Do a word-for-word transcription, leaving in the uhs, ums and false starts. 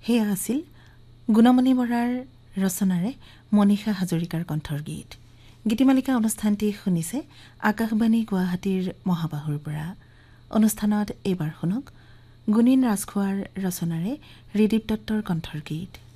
হেয়া আছিল গুণমণি বৰাৰ ৰচনাৰে মনীষা হাজৰিকাৰ কণ্ঠৰ গীত। গীতিমালিকা অনুষ্ঠানটি শুনিছে আকাশবাণী গুৱাহাটীৰ মহাবাহুৰ পৰা। অনুষ্ঠানত এইবাৰ শুনক গুণীন ৰাজখোৱাৰ ৰচনাৰে ৰিদীপ দত্তৰ কণ্ঠৰ গীত।